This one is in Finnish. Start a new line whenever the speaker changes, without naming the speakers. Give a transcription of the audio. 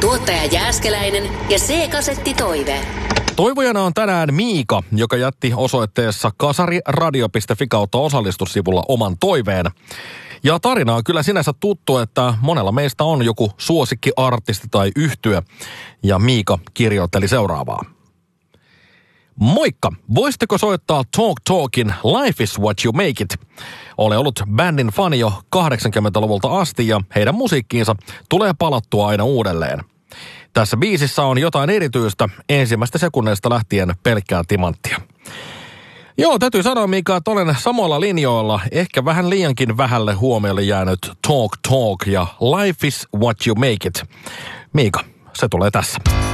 Tuottaja Jääskeläinen ja C-kasetti Toive.
Toivojana on tänään Miika, joka jätti osoitteessa kasariradio.fi kautta osallistussivulla oman toiveen. Ja tarina on kyllä sinänsä tuttu, että monella meistä on joku suosikkiartisti tai yhtye. Ja Miika kirjoitteli seuraavaa. Moikka! Voisitteko soittaa Talk Talkin Life is what you make it? Olen ollut bändin fani jo 80-luvulta asti ja heidän musiikkiinsa tulee palattua aina uudelleen. Tässä biisissä on jotain erityistä, ensimmäistä sekunneista lähtien pelkkää timanttia. Joo, täytyy sanoa Miika, että olen samoilla linjoilla, ehkä vähän liiankin vähälle huomiolle jäänyt Talk Talk ja Life is what you make it. Miika, se tulee tässä.